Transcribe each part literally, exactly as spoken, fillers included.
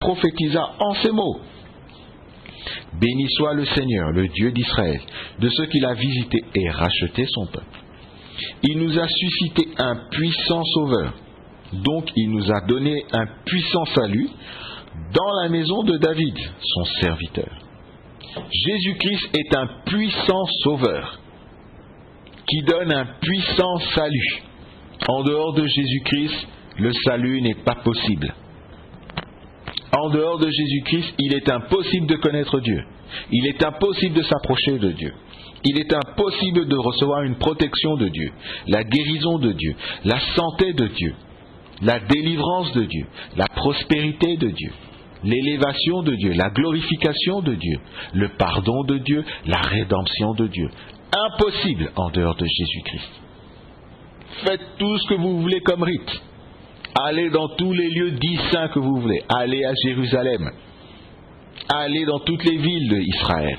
prophétisa en ces mots. Béni soit le Seigneur, le Dieu d'Israël, de ceux qu'il a visité et racheté son peuple. Il nous a suscité un puissant sauveur, donc il nous a donné un puissant salut dans la maison de David, son serviteur. Jésus-Christ est un puissant sauveur qui donne un puissant salut. En dehors de Jésus-Christ, le salut n'est pas possible. En dehors de Jésus-Christ, il est impossible de connaître Dieu. Il est impossible de s'approcher de Dieu. Il est impossible de recevoir une protection de Dieu, la guérison de Dieu, la santé de Dieu, la délivrance de Dieu, la prospérité de Dieu, l'élévation de Dieu, la glorification de Dieu, le pardon de Dieu, la rédemption de Dieu. Impossible en dehors de Jésus-Christ. Faites tout ce que vous voulez comme rite. Allez dans tous les lieux dits saints que vous voulez. Allez à Jérusalem. Allez dans toutes les villes d'Israël.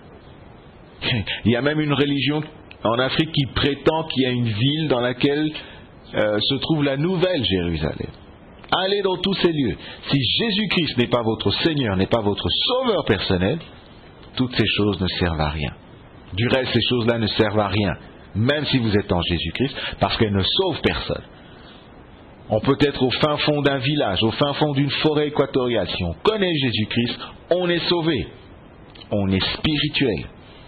Il y a même une religion en Afrique qui prétend qu'il y a une ville dans laquelle euh, se trouve la nouvelle Jérusalem. Allez dans tous ces lieux. Si Jésus-Christ n'est pas votre Seigneur, n'est pas votre Sauveur personnel, toutes ces choses ne servent à rien. Du reste, ces choses-là ne servent à rien, même si vous êtes en Jésus-Christ, parce qu'elles ne sauvent personne. On peut être au fin fond d'un village, au fin fond d'une forêt équatoriale. Si on connaît Jésus-Christ, on est sauvé. On est spirituel.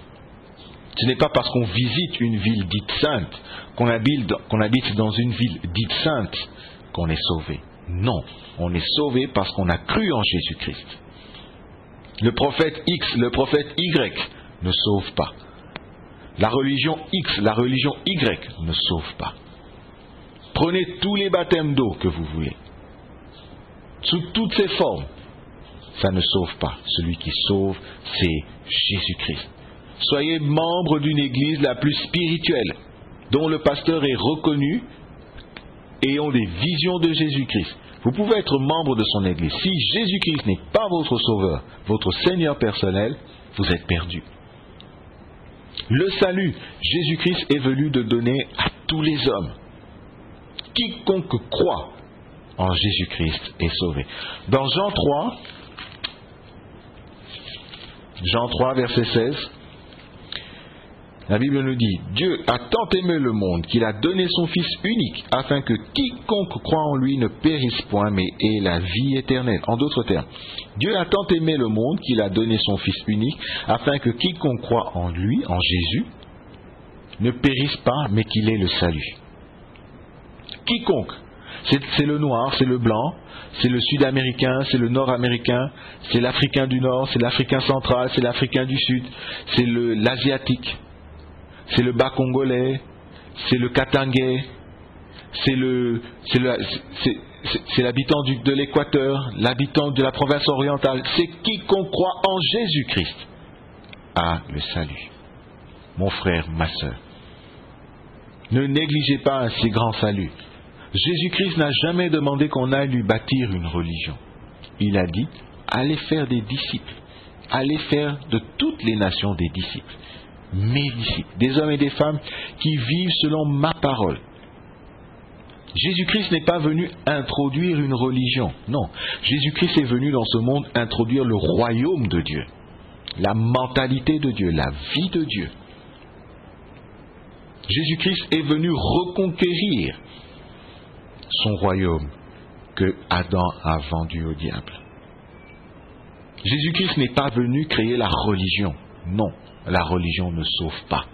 Ce n'est pas parce qu'on visite une ville dite sainte, qu'on habite, qu'on habite dans une ville dite sainte, qu'on est sauvé. Non, on est sauvé parce qu'on a cru en Jésus-Christ. Le prophète X, le prophète Y ne sauve pas. La religion X, la religion Y ne sauve pas. Prenez tous les baptêmes d'eau que vous voulez, sous toutes ces formes, ça ne sauve pas. Celui qui sauve, c'est Jésus-Christ. Soyez membre d'une église la plus spirituelle, dont le pasteur est reconnu et ont des visions de Jésus-Christ. Vous pouvez être membre de son église. Si Jésus-Christ n'est pas votre sauveur, votre Seigneur personnel, vous êtes perdu. Le salut, Jésus-Christ est venu de donner à tous les hommes. Quiconque croit en Jésus-Christ est sauvé. Dans Jean trois, Jean trois, verset seize, la Bible nous dit, Dieu a tant aimé le monde qu'il a donné son Fils unique, afin que quiconque croit en lui ne périsse point, mais ait la vie éternelle. En d'autres termes, Dieu a tant aimé le monde qu'il a donné son Fils unique, afin que quiconque croit en lui, en Jésus, ne périsse pas, mais qu'il ait le salut. Quiconque, c'est, c'est le noir, c'est le blanc, c'est le sud-américain, c'est le nord-américain, c'est l'africain du nord, c'est l'africain central, c'est l'africain du sud, c'est le, l'asiatique, c'est le bas-congolais, c'est le katangais, c'est, le, c'est, le, c'est, c'est, c'est l'habitant du, de l'équateur, l'habitant de la province orientale. C'est quiconque croit en Jésus-Christ a le salut. Mon frère, ma sœur, ne négligez pas un si grand salut. Jésus-Christ n'a jamais demandé qu'on aille lui bâtir une religion. Il a dit, allez faire des disciples. Allez faire de toutes les nations des disciples. Mes disciples, des hommes et des femmes qui vivent selon ma parole. Jésus-Christ n'est pas venu introduire une religion. Non, Jésus-Christ est venu dans ce monde introduire le royaume de Dieu. La mentalité de Dieu, la vie de Dieu. Jésus-Christ est venu reconquérir son royaume que Adam a vendu au diable. Jésus-Christ n'est pas venu créer la religion. Non, la religion ne sauve pas.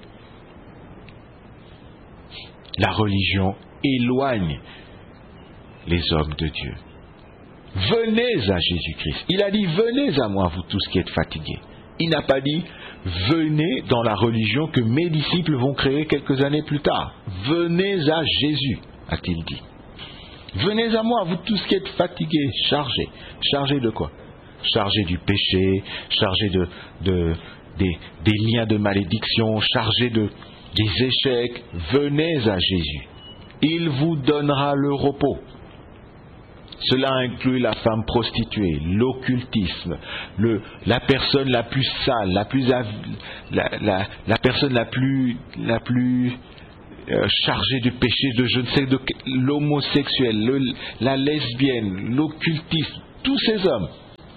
La religion éloigne les hommes de Dieu. Venez à Jésus-Christ. Il a dit, venez à moi, vous tous qui êtes fatigués. Il n'a pas dit, venez dans la religion que mes disciples vont créer quelques années plus tard. Venez à Jésus, a-t-il dit. Venez à moi, vous tous qui êtes fatigués, chargés. Chargés de quoi? Chargés du péché, chargés de, de, des, des liens de malédiction, chargés de, des échecs. Venez à Jésus. Il vous donnera le repos. Cela inclut la femme prostituée, l'occultisme, le, la personne la plus sale, la, plus, la, la, la personne la plus, la plus euh, chargée du péché de je ne sais de l'homosexuel, le, la lesbienne, l'occultisme, tous ces hommes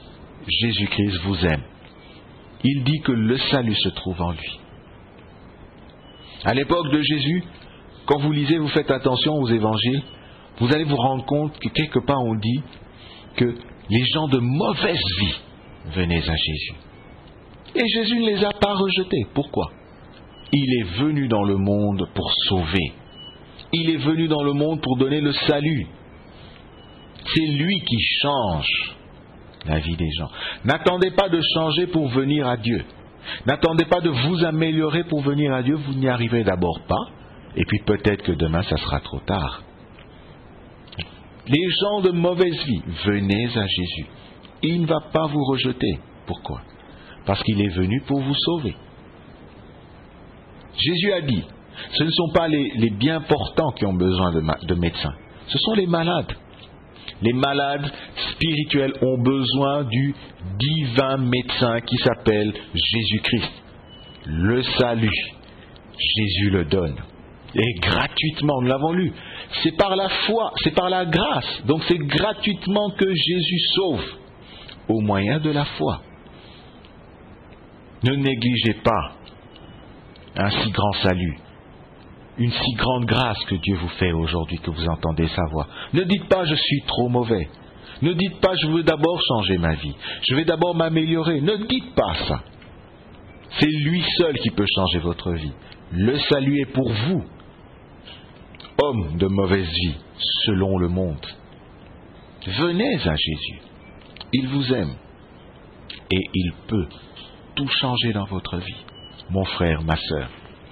Jésus-Christ vous aime. Il dit que le salut se trouve en lui. À l'époque de Jésus, quand vous lisez, vous faites attention aux évangiles, vous allez vous rendre compte que quelque part on dit que les gens de mauvaise vie venaient à Jésus. Et Jésus ne les a pas rejetés. Pourquoi ? Il est venu dans le monde pour sauver. Il est venu dans le monde pour donner le salut. C'est lui qui change la vie des gens. N'attendez pas de changer pour venir à Dieu. N'attendez pas de vous améliorer pour venir à Dieu. Vous n'y arriverez d'abord pas. Et puis peut-être que demain, ça sera trop tard. Les gens de mauvaise vie, venez à Jésus. Il ne va pas vous rejeter. Pourquoi ? Parce qu'il est venu pour vous sauver. Jésus a dit, ce ne sont pas les, les bien portants qui ont besoin de, ma, de médecins. Ce sont les malades. Les malades spirituels ont besoin du divin médecin qui s'appelle Jésus-Christ. Le salut, Jésus le donne. Et gratuitement, nous l'avons lu. C'est par la foi, c'est par la grâce. Donc c'est gratuitement que Jésus sauve, au moyen de la foi. Ne négligez pas un si grand salut, une si grande grâce que Dieu vous fait aujourd'hui, que vous entendez sa voix. Ne dites pas « je suis trop mauvais ». Ne dites pas « je veux d'abord changer ma vie, je vais d'abord m'améliorer ». Ne dites pas ça. C'est lui seul qui peut changer votre vie. Le salut est pour vous, homme de mauvaise vie, selon le monde. Venez à Jésus. Il vous aime. Et il peut tout changer dans votre vie, mon frère, ma sœur.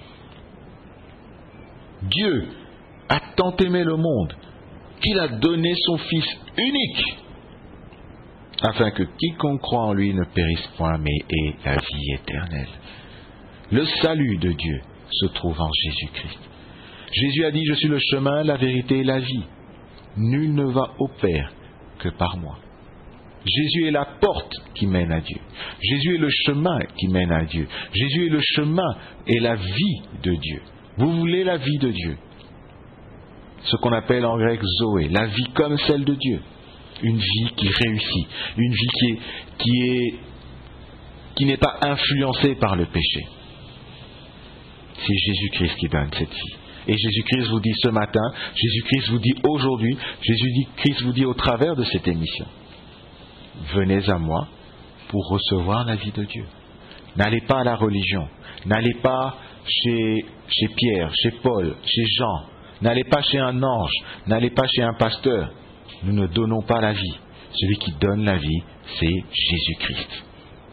Dieu a tant aimé le monde qu'il a donné son Fils unique, afin que quiconque croit en lui ne périsse point, mais ait la vie éternelle. Le salut de Dieu se trouve en Jésus-Christ. Jésus a dit, je suis le chemin, la vérité et la vie. Nul ne va au Père que par moi. Jésus est la porte qui mène à Dieu. Jésus est le chemin qui mène à Dieu. Jésus est le chemin et la vie de Dieu. Vous voulez la vie de Dieu. Ce qu'on appelle en grec Zoé, la vie comme celle de Dieu. Une vie qui réussit, une vie qui est, qui est, qui n'est pas influencée par le péché. C'est Jésus-Christ qui donne cette vie. Et Jésus-Christ vous dit ce matin, Jésus-Christ vous dit aujourd'hui, Jésus-Christ vous dit au travers de cette émission, venez à moi pour recevoir la vie de Dieu. N'allez pas à la religion, n'allez pas chez, chez Pierre, chez Paul, chez Jean, n'allez pas chez un ange, n'allez pas chez un pasteur. Nous ne donnons pas la vie. Celui qui donne la vie, c'est Jésus-Christ.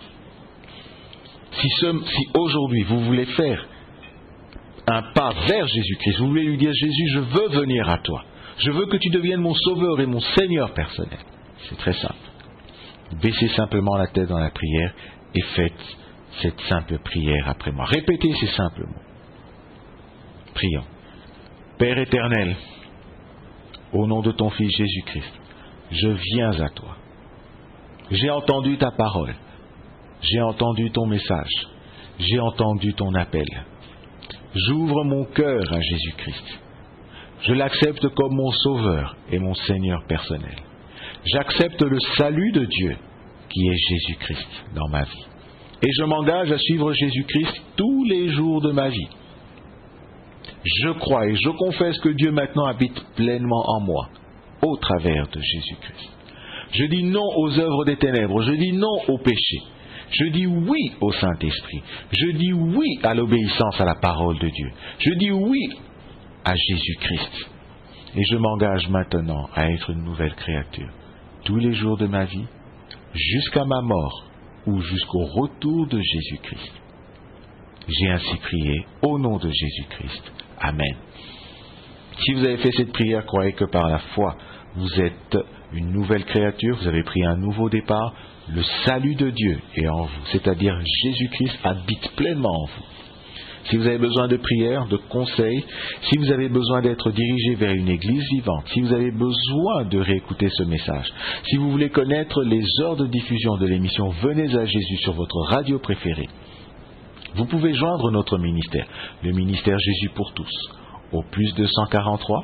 Si, ce, si aujourd'hui vous voulez faire un pas vers Jésus-Christ, vous voulez lui dire, Jésus, je veux venir à toi. Je veux que tu deviennes mon sauveur et mon Seigneur personnel. C'est très simple. Baissez simplement la tête dans la prière et faites cette simple prière après moi. Répétez ces simples mots. Prions. Père éternel, au nom de ton Fils Jésus-Christ, je viens à toi. J'ai entendu ta parole. J'ai entendu ton message. J'ai entendu ton appel. J'ouvre mon cœur à Jésus-Christ. Je l'accepte comme mon Sauveur et mon Seigneur personnel. J'accepte le salut de Dieu qui est Jésus-Christ dans ma vie. Et je m'engage à suivre Jésus-Christ tous les jours de ma vie. Je crois et je confesse que Dieu maintenant habite pleinement en moi, au travers de Jésus-Christ. Je dis non aux œuvres des ténèbres, je dis non au péché. Je dis oui au Saint-Esprit. Je dis oui à l'obéissance à la parole de Dieu. Je dis oui à Jésus-Christ. Et je m'engage maintenant à être une nouvelle créature, tous les jours de ma vie, jusqu'à ma mort ou jusqu'au retour de Jésus-Christ. J'ai ainsi prié au nom de Jésus-Christ. Amen. Si vous avez fait cette prière, croyez que par la foi, vous êtes une nouvelle créature, vous avez pris un nouveau départ, le salut de Dieu est en vous, c'est-à-dire Jésus-Christ habite pleinement en vous. Si vous avez besoin de prières, de conseils, si vous avez besoin d'être dirigé vers une église vivante, si vous avez besoin de réécouter ce message, si vous voulez connaître les heures de diffusion de l'émission Venez à Jésus sur votre radio préférée, vous pouvez joindre notre ministère, le ministère Jésus pour tous, au plus deux cent quarante-trois,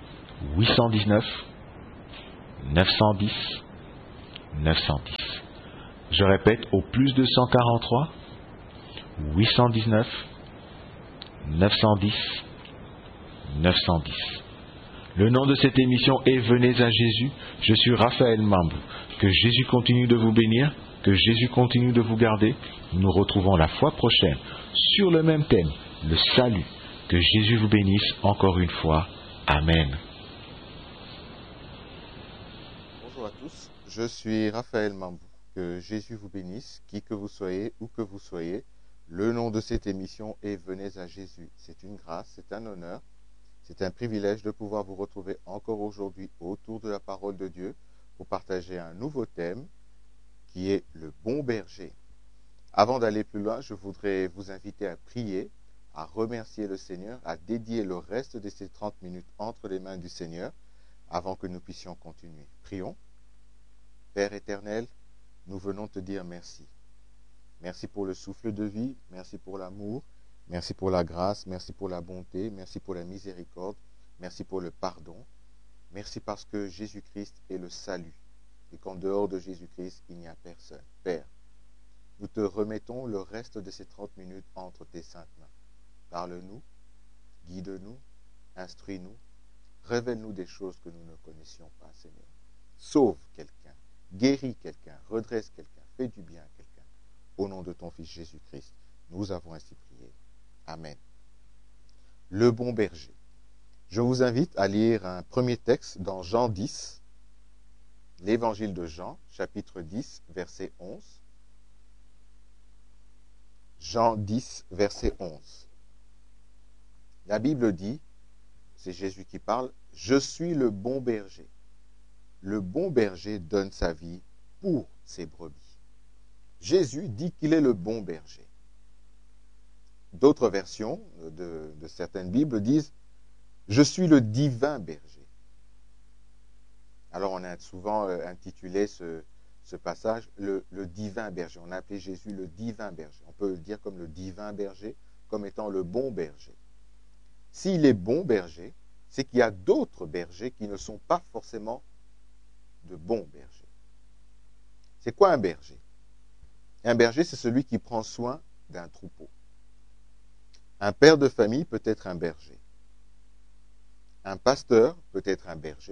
huit cent dix-neuf, neuf cent dix, neuf cent dix. Je répète, au plus deux cent quarante-trois, huit cent dix-neuf, neuf cent dix, neuf cent dix. Le nom de cette émission est Venez à Jésus. Je suis Raphaël Mambou. Que Jésus continue de vous bénir, que Jésus continue de vous garder. Nous nous retrouvons la fois prochaine sur le même thème, le salut. Que Jésus vous bénisse encore une fois. Amen. Bonjour à tous, je suis Raphaël Mambou. Que Jésus vous bénisse, qui que vous soyez, où que vous soyez. Le nom de cette émission est Venez à Jésus. C'est une grâce, c'est un honneur, c'est un privilège de pouvoir vous retrouver encore aujourd'hui autour de la parole de Dieu pour partager un nouveau thème qui est le bon berger. Avant d'aller plus loin, je voudrais vous inviter à prier, à remercier le Seigneur, à dédier le reste de ces trente minutes entre les mains du Seigneur avant que nous puissions continuer. Prions. Père éternel, nous venons te dire merci. Merci pour le souffle de vie, merci pour l'amour, merci pour la grâce, merci pour la bonté, merci pour la miséricorde, merci pour le pardon. Merci parce que Jésus-Christ est le salut et qu'en dehors de Jésus-Christ, il n'y a personne. Père, nous te remettons le reste de ces trente minutes entre tes saintes mains. Parle-nous, guide-nous, instruis-nous, révèle-nous des choses que nous ne connaissions pas, Seigneur. Sauve quelqu'un, guéris quelqu'un, redresse quelqu'un, fais du bien à quelqu'un. Au nom de ton Fils Jésus-Christ, nous avons ainsi prié. Amen. Le bon berger. Je vous invite à lire un premier texte dans Jean dix, l'évangile de Jean, chapitre dix, verset onze. Jean dix, verset onze. La Bible dit, c'est Jésus qui parle, « Je suis le bon berger. Le bon berger donne sa vie pour ses brebis. » Jésus dit qu'il est le bon berger. D'autres versions de, de certaines Bibles disent « Je suis le divin berger ». Alors on a souvent intitulé ce, ce passage le, le divin berger. On a appelé Jésus le divin berger. On peut le dire comme le divin berger, comme étant le bon berger. S'il est bon berger, c'est qu'il y a d'autres bergers qui ne sont pas forcément de bons bergers. C'est quoi un berger? Un berger, c'est celui qui prend soin d'un troupeau. Un père de famille peut être un berger. Un pasteur peut être un berger.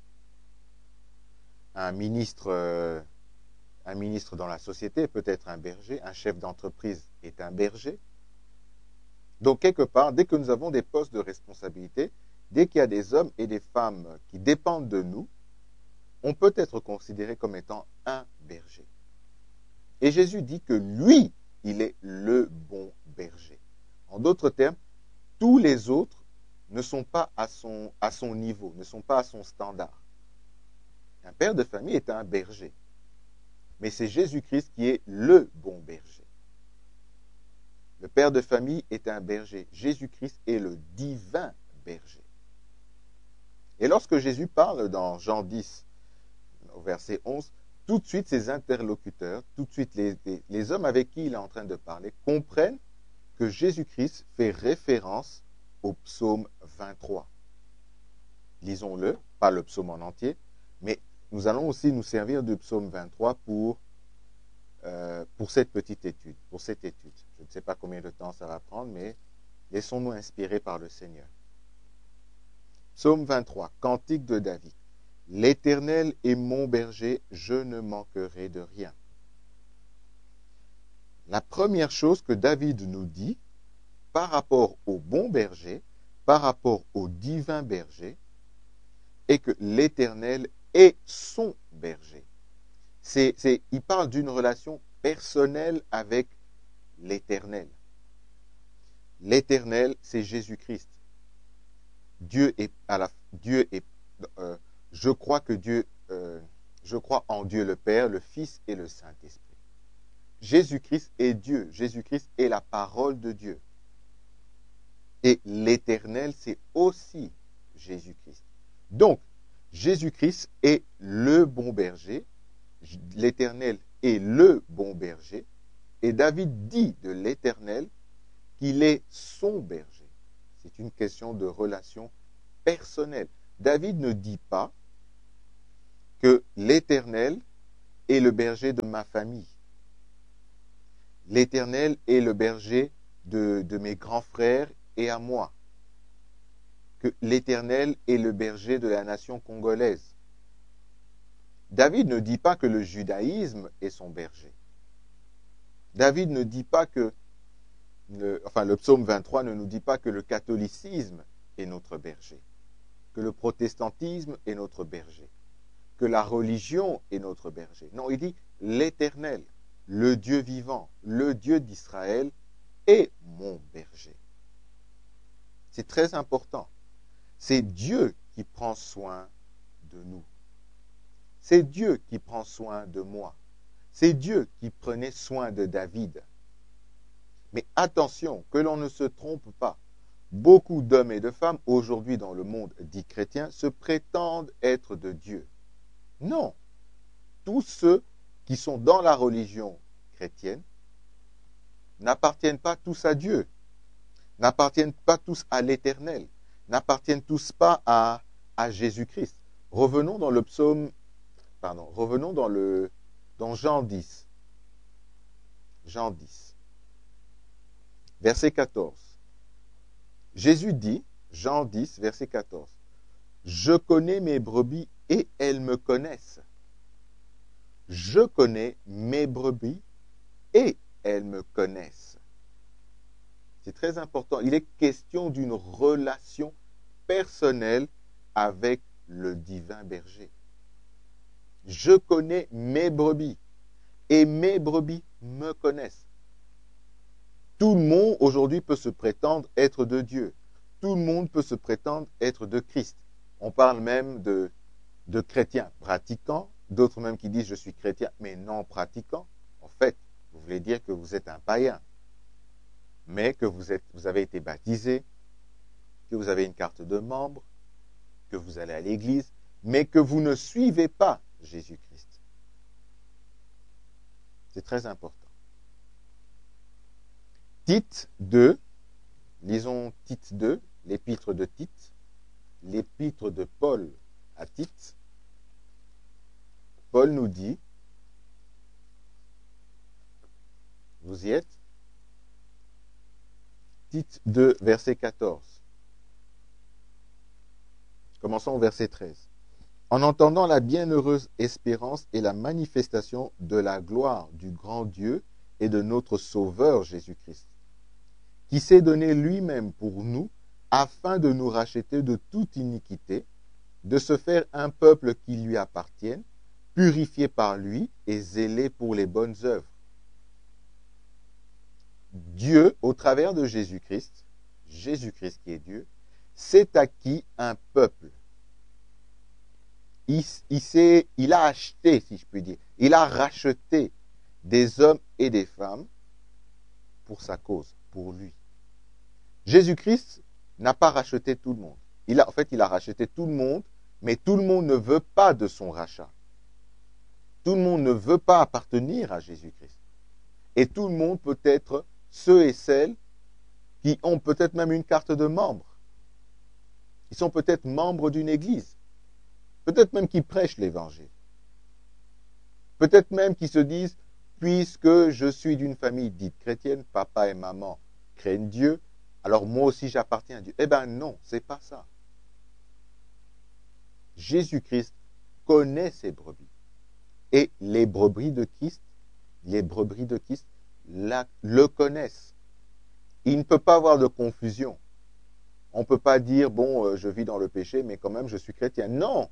Un ministre, euh, un ministre dans la société peut être un berger. Un chef d'entreprise est un berger. Donc, quelque part, dès que nous avons des postes de responsabilité, dès qu'il y a des hommes et des femmes qui dépendent de nous, on peut être considéré comme étant un berger. Et Jésus dit que lui, il est le bon berger. En d'autres termes, tous les autres ne sont pas à son, à son niveau, ne sont pas à son standard. Un père de famille est un berger. Mais c'est Jésus-Christ qui est le bon berger. Le père de famille est un berger. Jésus-Christ est le divin berger. Et lorsque Jésus parle dans Jean dix, au verset onze, tout de suite ses interlocuteurs, tout de suite les, les, les hommes avec qui il est en train de parler, comprennent que Jésus-Christ fait référence au psaume vingt-trois. Lisons-le, pas le psaume en entier, mais nous allons aussi nous servir du psaume vingt-trois pour Euh, pour cette petite étude, pour cette étude. Je ne sais pas combien de temps ça va prendre, mais laissons-nous inspirer par le Seigneur. Psaume vingt-trois, cantique de David. L'Éternel est mon berger, je ne manquerai de rien. La première chose que David nous dit par rapport au bon berger, par rapport au divin berger, est que l'Éternel est son berger. C'est, c'est, il parle d'une relation personnelle avec l'Éternel. L'Éternel, c'est Jésus-Christ. Dieu est à la, Dieu est, euh, je crois que Dieu, euh, je crois en Dieu le Père, le Fils et le Saint-Esprit. Jésus-Christ est Dieu. Jésus-Christ est la parole de Dieu. Et l'Éternel, c'est aussi Jésus-Christ. Donc, Jésus-Christ est le bon berger. L'Éternel est le bon berger. Et David dit de l'Éternel qu'il est son berger. C'est une question de relation personnelle. David ne dit pas que l'Éternel est le berger de ma famille. l'Éternel est le berger de, de mes grands frères et à moi. Que l'Éternel est le berger de la nation congolaise. David ne dit pas que le judaïsme est son berger. David ne dit pas que, le, enfin le psaume vingt-trois ne nous dit pas que le catholicisme est notre berger, que le protestantisme est notre berger, que la religion est notre berger. Non, il dit l'Éternel, le Dieu vivant, le Dieu d'Israël est mon berger. C'est très important. C'est Dieu qui prend soin de nous. C'est Dieu qui prend soin de moi. C'est Dieu qui prenait soin de David. Mais attention, que l'on ne se trompe pas. Beaucoup d'hommes et de femmes aujourd'hui dans le monde dit chrétien se prétendent être de Dieu. Non. Tous ceux qui sont dans la religion chrétienne n'appartiennent pas tous à Dieu, n'appartiennent pas tous à l'Éternel, n'appartiennent tous pas à, à Jésus-Christ. Revenons dans le psaume, pardon, revenons dans le dans Jean dix. Jean dix. Verset quatorze. Jésus dit, Jean dix, verset quatorze, « Je connais mes brebis et elles me connaissent. Je connais mes brebis et elles me connaissent. » C'est très important. Il est question d'une relation personnelle avec le divin berger. Je connais mes brebis et mes brebis me connaissent. Tout le monde aujourd'hui peut se prétendre être de Dieu. Tout le monde peut se prétendre être de Christ. On parle même de, de chrétiens pratiquants, d'autres même qui disent je suis chrétien mais non pratiquant. En fait, vous voulez dire que vous êtes un païen, mais que vous, êtes, vous avez été baptisé, que vous avez une carte de membre, que vous allez à l'église, mais que vous ne suivez pas Jésus-Christ. C'est très important. Tite deux, lisons Tite deux, l'épître de Tite, l'épître de Paul à Tite. Paul nous dit, vous y êtes? Tite deux, verset quatorze. Commençons au verset treize. En entendant la bienheureuse espérance et la manifestation de la gloire du grand Dieu et de notre Sauveur Jésus-Christ, qui s'est donné lui-même pour nous, afin de nous racheter de toute iniquité, de se faire un peuple qui lui appartienne, purifié par lui et zélé pour les bonnes œuvres. Dieu, au travers de Jésus-Christ, Jésus-Christ qui est Dieu, s'est acquis un peuple. Il, il, s'est, il a acheté, si je puis dire, il a racheté des hommes et des femmes pour sa cause, pour lui. Jésus-Christ n'a pas racheté tout le monde. Il a, en fait, il a racheté tout le monde, mais tout le monde ne veut pas de son rachat. Tout le monde ne veut pas appartenir à Jésus-Christ. Et tout le monde peut être ceux et celles qui ont peut-être même une carte de membre. Ils sont peut-être membres d'une église. Peut-être même qui prêchent l'évangile. Peut-être même qui se disent, puisque je suis d'une famille dite chrétienne, papa et maman craignent Dieu, alors moi aussi j'appartiens à Dieu. Eh bien non, c'est pas ça. Jésus-Christ connaît ses brebis. Et les brebis de Christ, les brebis de Christ la, le connaissent. Il ne peut pas avoir de confusion. On ne peut pas dire, bon, euh, je vis dans le péché, mais quand même je suis chrétien. Non.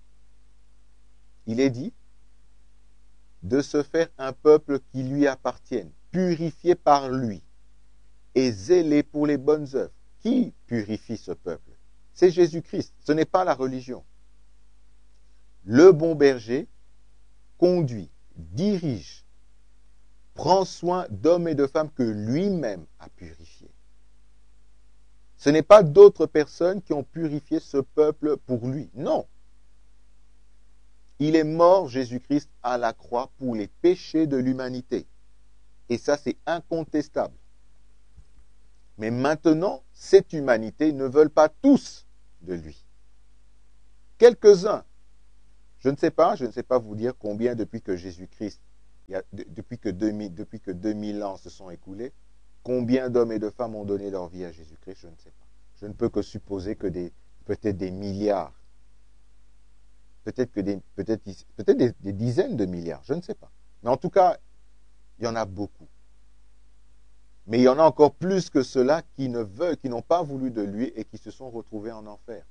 Il est dit de se faire un peuple qui lui appartienne, purifié par lui et zélé pour les bonnes œuvres. Qui purifie ce peuple? C'est Jésus-Christ, ce n'est pas la religion. Le bon berger conduit, dirige, prend soin d'hommes et de femmes que lui-même a purifiés. Ce n'est pas d'autres personnes qui ont purifié ce peuple pour lui. Non. Il est mort, Jésus-Christ, à la croix pour les péchés de l'humanité. Et ça, c'est incontestable. Mais maintenant, cette humanité ne veut pas tous de lui. Quelques-uns. Je ne sais pas, je ne sais pas vous dire combien depuis que Jésus-Christ il y a, de, depuis, que deux mille, depuis que deux mille ans se sont écoulés, combien d'hommes et de femmes ont donné leur vie à Jésus-Christ? Je ne sais pas. Je ne peux que supposer que des, peut-être des milliards, peut-être que des, peut-être, peut-être des, des dizaines de milliards, je ne sais pas. Mais en tout cas, il y en a beaucoup. Mais il y en a encore plus que ceux-là qui ne veulent, qui n'ont pas voulu de lui et qui se sont retrouvés en enfer.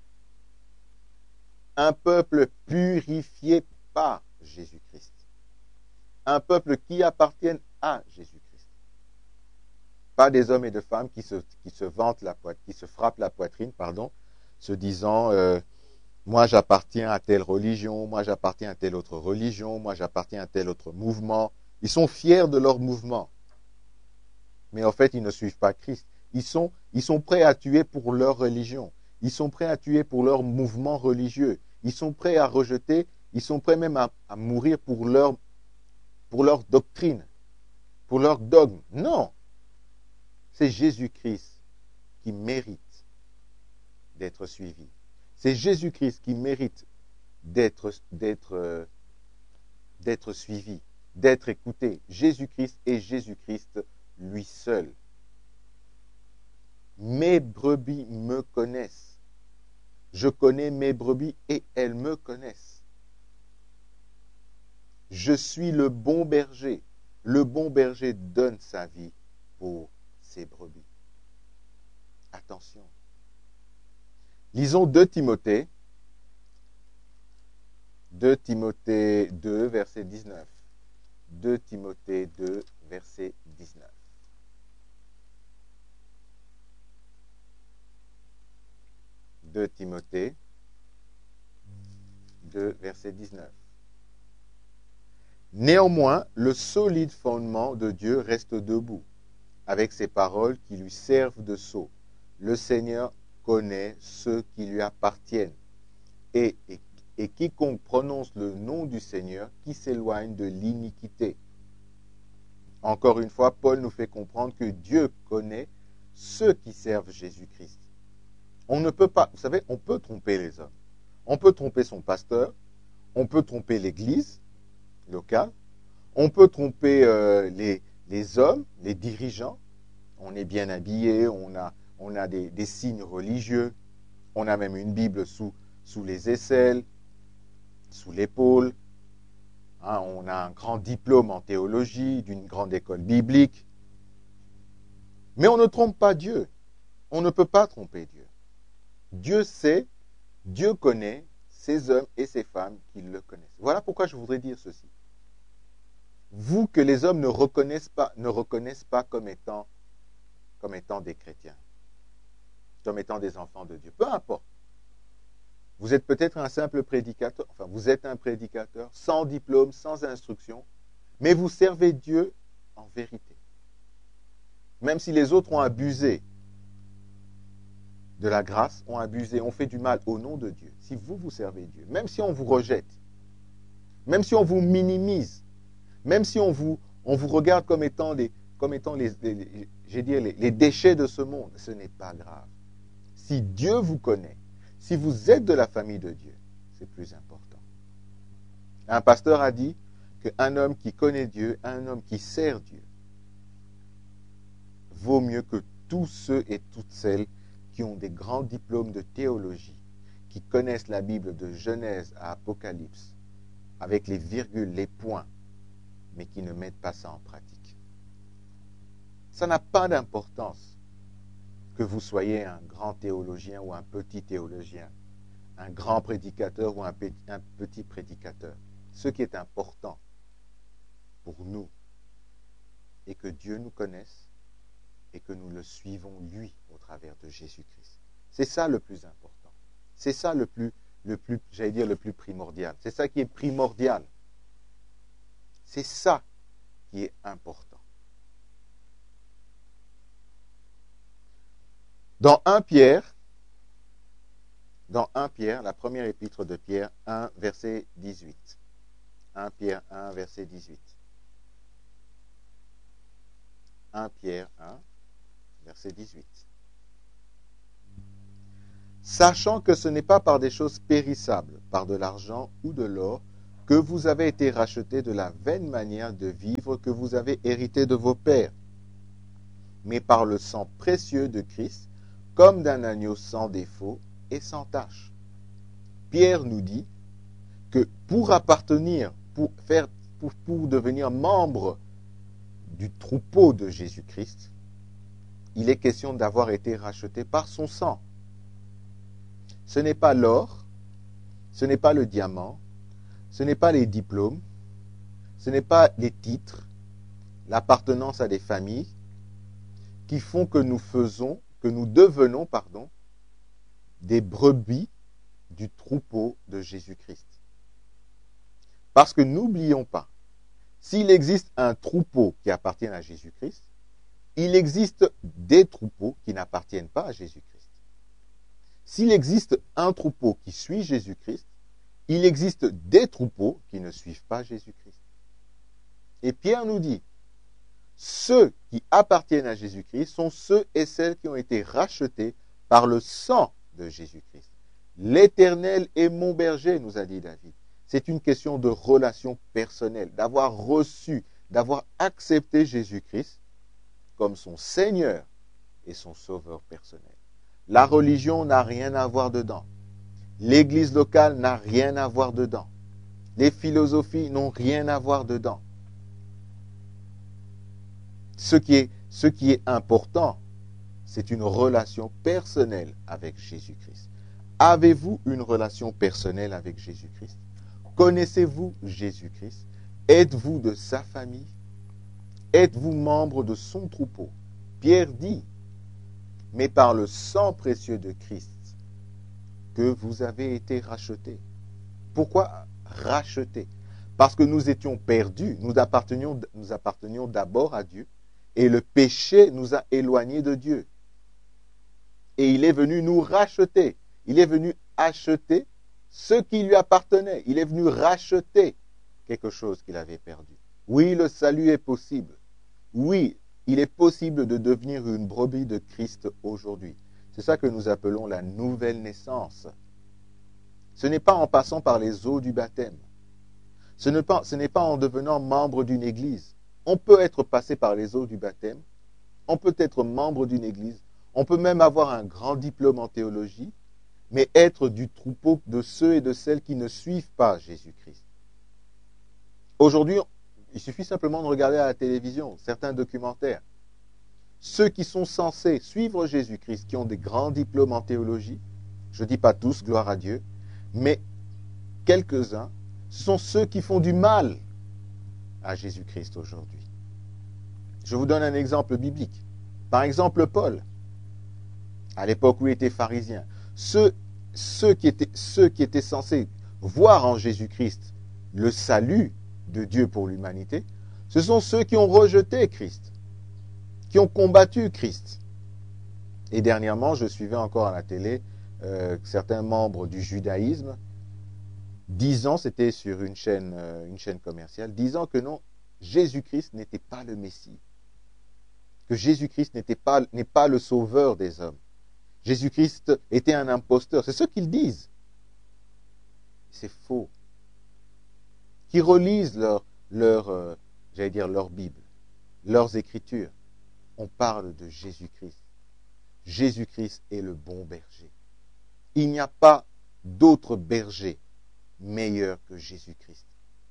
Un peuple purifié par Jésus-Christ. Un peuple qui appartient à Jésus-Christ. Pas des hommes et de femmes qui se, qui se vantent la poitrine, qui se frappent la poitrine, pardon, se disant euh, moi j'appartiens à telle religion, moi j'appartiens à telle autre religion, moi j'appartiens à tel autre mouvement. Ils sont fiers de leur mouvement. Mais en fait, ils ne suivent pas Christ. Ils sont, ils sont prêts à tuer pour leur religion. Ils sont prêts à tuer pour leur mouvement religieux. Ils sont prêts à rejeter, ils sont prêts même à, à mourir pour leur, pour leur doctrine, pour leur dogme. Non! C'est Jésus-Christ qui mérite d'être suivi. C'est Jésus-Christ qui mérite d'être, d'être, euh, d'être suivi, d'être écouté. Jésus-Christ et Jésus-Christ lui seul. Mes brebis me connaissent. Je connais mes brebis et elles me connaissent. Je suis le bon berger. Le bon berger donne sa vie pour ses brebis. Attention. Lisons deux Timothée. deux Timothée deux, verset dix-neuf. deux Timothée deux, verset dix-neuf. deux Timothée deux, verset dix-neuf. Néanmoins, le solide fondement de Dieu reste debout, avec ses paroles qui lui servent de sceau. Le Seigneur connaît ceux qui lui appartiennent, et, et, et quiconque prononce le nom du Seigneur qui s'éloigne de l'iniquité. Encore une fois, Paul nous fait comprendre que Dieu connaît ceux qui servent Jésus-Christ. On ne peut pas, vous savez, on peut tromper les hommes. On peut tromper son pasteur, on peut tromper l'église locale, on peut tromper euh, les, les hommes, les dirigeants. On est bien habillé, on a, on a des, des signes religieux, on a même une Bible sous, sous les aisselles, sous l'épaule. Hein, on a un grand diplôme en théologie, d'une grande école biblique. Mais on ne trompe pas Dieu. On ne peut pas tromper Dieu. Dieu sait, Dieu connaît ces hommes et ces femmes qui le connaissent. Voilà pourquoi je voudrais dire ceci. Vous que les hommes ne reconnaissent pas, ne reconnaissent pas comme étant, comme étant des chrétiens, comme étant des enfants de Dieu. Peu importe. Vous êtes peut-être un simple prédicateur, enfin vous êtes un prédicateur, sans diplôme, sans instruction, mais vous servez Dieu en vérité. Même si les autres ont abusé de la grâce, ont abusé, ont fait du mal au nom de Dieu, si vous, vous servez Dieu, même si on vous rejette, même si on vous minimise, même si on vous, on vous regarde comme étant, les, comme étant les, les, les, j'ai dit, les, les déchets de ce monde, ce n'est pas grave. Si Dieu vous connaît, si vous êtes de la famille de Dieu, c'est plus important. Un pasteur a dit qu'un homme qui connaît Dieu, un homme qui sert Dieu, vaut mieux que tous ceux et toutes celles qui ont des grands diplômes de théologie, qui connaissent la Bible de Genèse à Apocalypse, avec les virgules, les points, mais qui ne mettent pas ça en pratique. Ça n'a pas d'importance que vous soyez un grand théologien ou un petit théologien, un grand prédicateur ou un petit prédicateur. Ce qui est important pour nous est que Dieu nous connaisse et que nous le suivons lui au travers de Jésus-Christ. C'est ça le plus important. C'est ça le plus, le plus, j'allais dire le plus primordial. C'est ça qui est primordial. C'est ça qui est important. Dans un Pierre, dans un Pierre, la première épître de Pierre, un verset dix-huit. un Pierre un, verset dix-huit. un Pierre un, verset dix-huit. Sachant que ce n'est pas par des choses périssables, par de l'argent ou de l'or, que vous avez été rachetés de la vaine manière de vivre que vous avez hérité de vos pères, mais par le sang précieux de Christ, comme d'un agneau sans défaut et sans tache. Pierre nous dit que pour appartenir, pour, faire, pour, pour devenir membre du troupeau de Jésus-Christ, il est question d'avoir été racheté par son sang. Ce n'est pas l'or, ce n'est pas le diamant, ce n'est pas les diplômes, ce n'est pas les titres, l'appartenance à des familles qui font que nous faisons, que nous devenons, pardon, des brebis du troupeau de Jésus-Christ. Parce que n'oublions pas, s'il existe un troupeau qui appartient à Jésus-Christ, il existe des troupeaux qui n'appartiennent pas à Jésus-Christ. S'il existe un troupeau qui suit Jésus-Christ, il existe des troupeaux qui ne suivent pas Jésus-Christ. Et Pierre nous dit, ceux qui appartiennent à Jésus-Christ sont ceux et celles qui ont été rachetés par le sang de Jésus-Christ. L'Éternel est mon berger, nous a dit David. C'est une question de relation personnelle, d'avoir reçu, d'avoir accepté Jésus-Christ comme son Seigneur et son Sauveur personnel. La religion n'a rien à voir dedans. L'église locale n'a rien à voir dedans. Les philosophies n'ont rien à voir dedans. Ce qui est, ce qui est important, c'est une relation personnelle avec Jésus-Christ. Avez-vous une relation personnelle avec Jésus-Christ? Connaissez-vous Jésus-Christ? Êtes-vous de sa famille? Êtes-vous membre de son troupeau? Pierre dit, mais par le sang précieux de Christ, que vous avez été rachetés. Pourquoi rachetés? Parce que nous étions perdus, nous appartenions, nous appartenions d'abord à Dieu, et le péché nous a éloignés de Dieu. Et il est venu nous racheter. Il est venu acheter ce qui lui appartenait. Il est venu racheter quelque chose qu'il avait perdu. Oui, le salut est possible. Oui, il est possible de devenir une brebis de Christ aujourd'hui. C'est ça que nous appelons la nouvelle naissance. Ce n'est pas en passant par les eaux du baptême. Ce n'est pas, ce n'est pas en devenant membre d'une église. On peut être passé par les eaux du baptême. On peut être membre d'une église. On peut même avoir un grand diplôme en théologie, mais être du troupeau de ceux et de celles qui ne suivent pas Jésus-Christ. Aujourd'hui, il suffit simplement de regarder à la télévision certains documentaires. Ceux qui sont censés suivre Jésus-Christ, qui ont des grands diplômes en théologie, je ne dis pas tous, gloire à Dieu, mais quelques-uns, ce sont ceux qui font du mal à Jésus-Christ aujourd'hui. Je vous donne un exemple biblique. Par exemple, Paul, à l'époque où il était pharisien, ceux, ceux, qui étaient, ceux qui étaient censés voir en Jésus-Christ le salut de Dieu pour l'humanité, ce sont ceux qui ont rejeté Christ, qui ont combattu Christ. Et dernièrement, je suivais encore à la télé euh, certains membres du judaïsme disant, c'était sur une chaîne, euh, une chaîne commerciale, disant que non, Jésus-Christ n'était pas le Messie, que Jésus-Christ n'était pas, n'est pas le sauveur des hommes. Jésus-Christ était un imposteur. C'est ce qu'ils disent. C'est faux. Qui relisent leur, leur euh, j'allais dire leur Bible, leurs Écritures. On parle de Jésus-Christ. Jésus-Christ est le bon berger. Il n'y a pas d'autre berger meilleur que Jésus-Christ.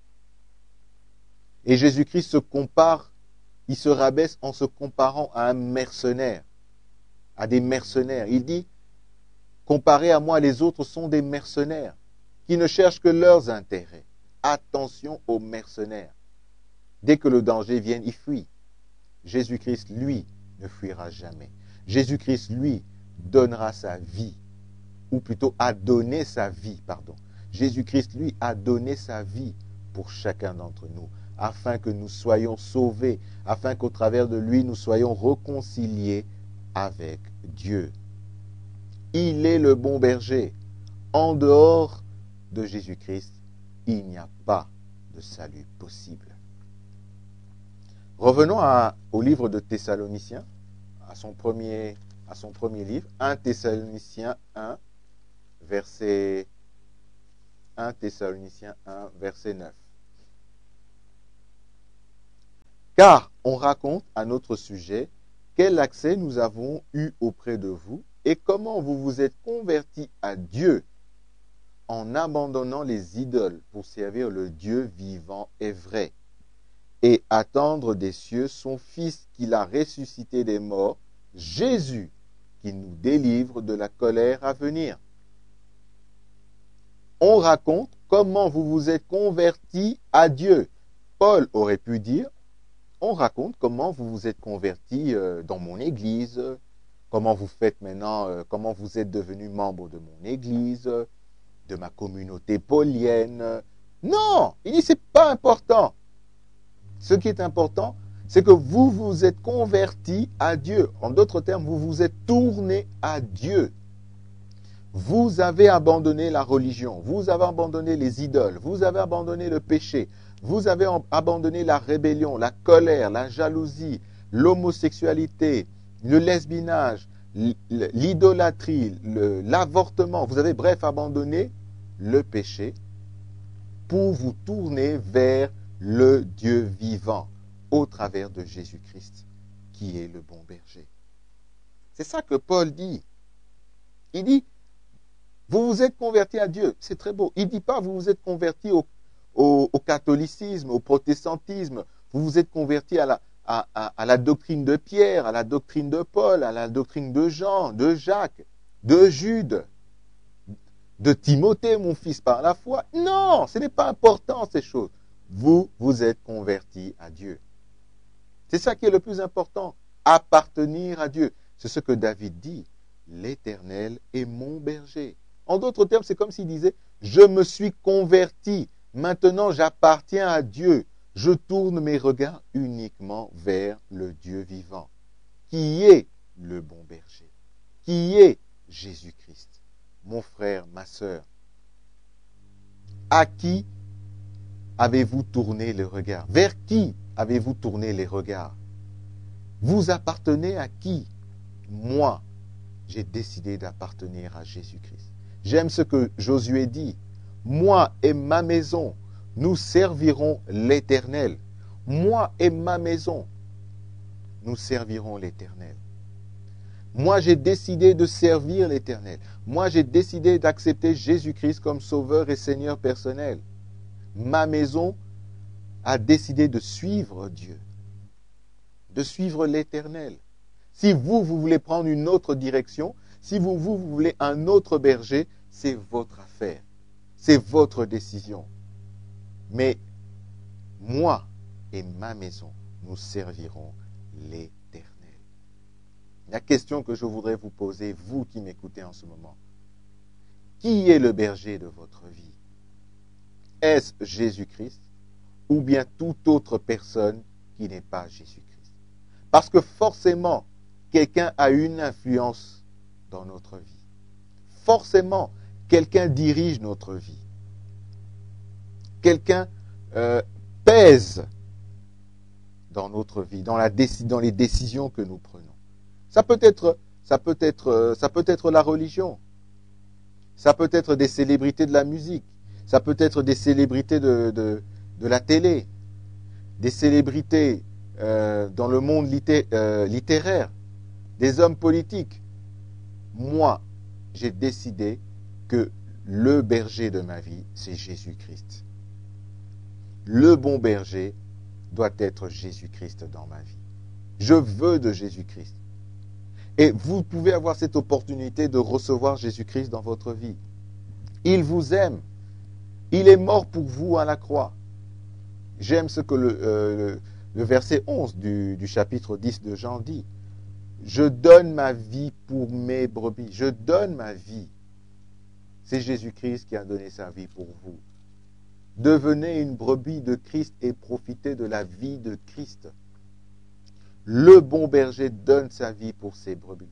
Et Jésus-Christ se compare, il se rabaisse en se comparant à un mercenaire, à des mercenaires. Il dit, comparé à moi, les autres sont des mercenaires qui ne cherchent que leurs intérêts. Attention aux mercenaires. Dès que le danger vient, ils fuient. Jésus-Christ, lui, ne fuira jamais. Jésus-Christ, lui, donnera sa vie, ou plutôt a donné sa vie, pardon. Jésus-Christ, lui, a donné sa vie pour chacun d'entre nous, afin que nous soyons sauvés, afin qu'au travers de lui, nous soyons réconciliés avec Dieu. Il est le bon berger. En dehors de Jésus-Christ, il n'y a pas de salut possible. Revenons à, au livre de Thessaloniciens, à son premier, à son premier livre, premier Thessaloniciens un, verset un Thessaloniciens un, verset neuf. Car on raconte à notre sujet quel accès nous avons eu auprès de vous et comment vous vous êtes convertis à Dieu en abandonnant les idoles pour servir le Dieu vivant et vrai et attendre des cieux son Fils qu'il a ressuscité des morts, Jésus, qui nous délivre de la colère à venir. On raconte comment vous vous êtes convertis à Dieu. Paul aurait pu dire, on raconte comment vous vous êtes convertis dans mon église, comment vous faites maintenant, comment vous êtes devenus membre de mon église, de ma communauté paulienne. Non, il dit, c'est pas important. Ce qui est important, c'est que vous vous êtes convertis à Dieu. En d'autres termes, vous vous êtes tournés à Dieu. Vous avez abandonné la religion, vous avez abandonné les idoles, vous avez abandonné le péché, vous avez abandonné la rébellion, la colère, la jalousie, l'homosexualité, le lesbinage, l'idolâtrie, l'avortement. Vous avez bref abandonné le péché pour vous tourner vers le Dieu vivant au travers de Jésus-Christ, qui est le bon berger. C'est ça que Paul dit. Il dit, vous vous êtes convertis à Dieu. C'est très beau. Il ne dit pas, vous vous êtes convertis au, au, au catholicisme, au protestantisme. Vous vous êtes convertis à la, à, à, à la doctrine de Pierre, à la doctrine de Paul, à la doctrine de Jean, de Jacques, de Jude, de Timothée, mon fils, par la foi. Non, ce n'est pas important, ces choses. Vous vous êtes convertis à Dieu. C'est ça qui est le plus important. Appartenir à Dieu. C'est ce que David dit. L'Éternel est mon berger. En d'autres termes, c'est comme s'il disait, je me suis converti. Maintenant, j'appartiens à Dieu. Je tourne mes regards uniquement vers le Dieu vivant, qui est le bon berger, qui est Jésus-Christ. Mon frère, ma sœur, à qui avez-vous tourné le regard? Vers qui avez-vous tourné les regards? Vous appartenez à qui? Moi, j'ai décidé d'appartenir à Jésus-Christ. J'aime ce que Josué dit. Moi et ma maison, nous servirons l'Éternel. Moi et ma maison, nous servirons l'Éternel. Moi, j'ai décidé de servir l'Éternel. Moi, j'ai décidé d'accepter Jésus-Christ comme sauveur et Seigneur personnel. Ma maison a décidé de suivre Dieu, de suivre l'Éternel. Si vous, vous voulez prendre une autre direction, si vous, vous, vous voulez un autre berger, c'est votre affaire. C'est votre décision. Mais moi et ma maison, nous servirons l'Éternel. La question que je voudrais vous poser, vous qui m'écoutez en ce moment, qui est le berger de votre vie? Est-ce Jésus-Christ ou bien toute autre personne qui n'est pas Jésus-Christ? Parce que forcément, quelqu'un a une influence dans notre vie. Forcément, quelqu'un dirige notre vie. Quelqu'un euh, pèse dans notre vie, dans, la déci- dans les décisions que nous prenons. Ça peut être, ça peut être, ça peut être la religion. Ça peut être des célébrités de la musique. Ça peut être des célébrités de, de, de la télé. Des célébrités euh, dans le monde litté, euh, littéraire. Des hommes politiques. Moi, j'ai décidé que le berger de ma vie, c'est Jésus-Christ. Le bon berger doit être Jésus-Christ dans ma vie. Je veux de Jésus-Christ. Et vous pouvez avoir cette opportunité de recevoir Jésus-Christ dans votre vie. Il vous aime. Il est mort pour vous à la croix. J'aime ce que le, euh, le, le verset onze du, du chapitre dix de Jean dit. Je donne ma vie pour mes brebis. Je donne ma vie. C'est Jésus-Christ qui a donné sa vie pour vous. Devenez une brebis de Christ et profitez de la vie de Christ. Le bon berger donne sa vie pour ses brebis.